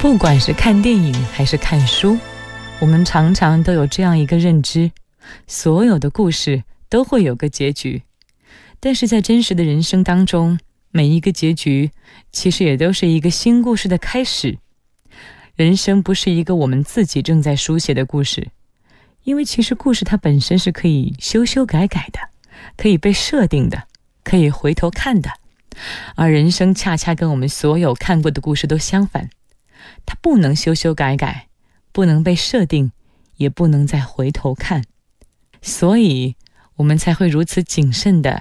不管是看电影还是看书，我们常常都有这样一个认知，所有的故事都会有个结局。但是在真实的人生当中，每一个结局其实也都是一个新故事的开始。人生不是一个我们自己正在书写的故事，因为其实故事它本身是可以修修改改的，可以被设定的，可以回头看的。而人生恰恰跟我们所有看过的故事都相反，它不能修修改改，不能被设定，也不能再回头看。所以我们才会如此谨慎地